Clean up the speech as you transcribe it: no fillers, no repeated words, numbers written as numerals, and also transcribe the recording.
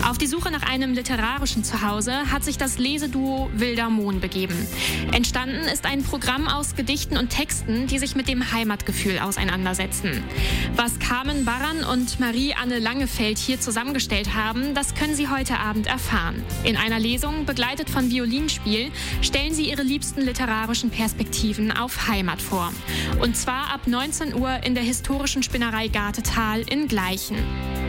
Auf die Suche nach einem literarischen Zuhause hat sich das Leseduo Wilder Mohn begeben. Entstanden ist ein Programm aus Gedichten und Texten, die sich mit dem Heimatgefühl auseinandersetzen. Was Carmen Barran und Marie-Anne Langefeld hier zusammengestellt haben, das können Sie heute Abend erfahren. In einer Lesung, begleitet von Violinspiel, stellen Sie Ihre liebsten literarischen Perspektiven auf Heimat vor. Und zwar ab 19 Uhr in der historischen Spinnerei Gartetal in Gleichen.